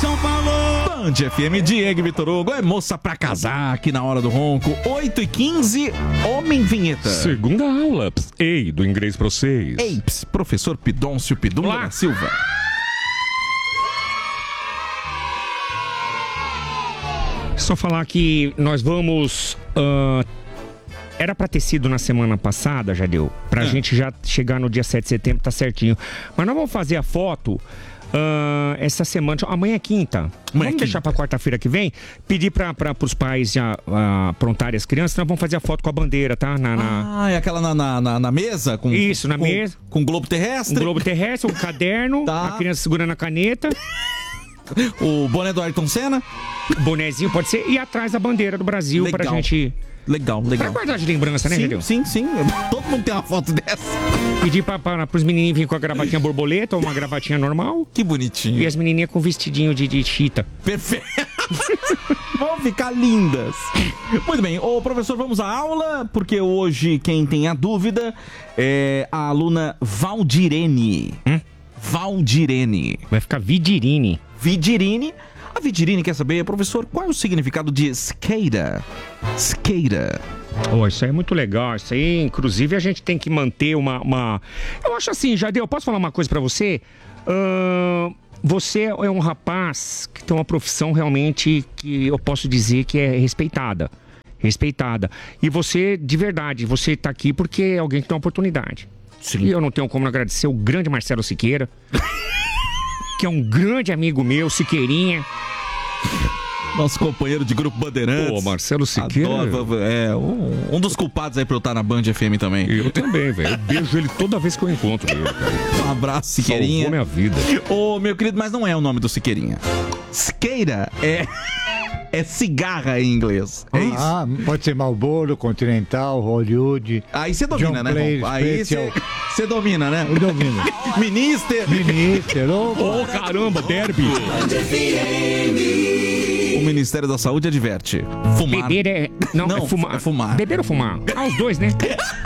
São Paulo! Band FM, Diego e Vitor Hugo, é moça pra casar aqui na hora do ronco. 8h15, homem vinheta. Segunda aula. Ei, do inglês pra vocês. Eips, professor Pidôncio Pidunga da Silva. Só falar que nós vamos... era pra ter sido na semana passada, já deu. Pra gente já chegar no dia 7 de setembro, tá certinho. Mas nós vamos fazer a foto essa semana. Amanhã é quinta. Vamos deixar pra quarta-feira que vem. Pedir pros pais já aprontarem as crianças. Nós vamos fazer a foto com a bandeira, tá? É aquela na mesa? Isso, na mesa. Com o globo terrestre? Um globo terrestre, um caderno. Tá. A criança segurando a caneta. O boné do Ayrton Senna? Bonézinho pode ser. E atrás a bandeira do Brasil. Legal. Pra gente... Legal. Pra guardar de lembrança, né, Gedeu? Sim. Todo mundo tem uma foto dessa. Pedir pros menininhos virem com a gravatinha borboleta ou uma gravatinha normal. Que bonitinho. E as menininhas com vestidinho de chita. Perfeito. Vão ficar lindas. Muito bem, ô professor, vamos à aula, porque hoje quem tem a dúvida é a aluna Valdirene. Valdirene. Vai ficar Vidirine. Vidirine. A Vidirine quer saber, professor, qual é o significado de skater? Skater. Isso aí é muito legal. Isso aí, inclusive, a gente tem que manter uma... Eu acho assim, Jadeu, posso falar uma coisa pra você? Você é um rapaz que tem uma profissão realmente que eu posso dizer que é respeitada. E você, de verdade, você tá aqui porque é alguém que tem uma oportunidade. Sim. E eu não tenho como agradecer o grande Marcelo Siqueira, que é um grande amigo meu, Siqueirinha. Nosso companheiro de Grupo Bandeirantes. Pô, Marcelo Siqueira. Um dos culpados aí pra eu estar na Band FM também. Eu também, velho. Eu beijo ele toda vez que eu encontro ele, cara. Um abraço, Siqueirinha. Salvou minha vida. Ô, meu querido, mas não é o nome do Siqueirinha. Skater é cigarra em inglês. É isso. Pode ser Marlboro, Continental, Hollywood. Aí você domina, né? Aí você domina, né? Eu domino. Minister. Oh, caramba, Derby. O Ministério da Saúde adverte. Fumar. Beber é... Não, é fumar. É fumar. Beber ou fumar? Os dois, né?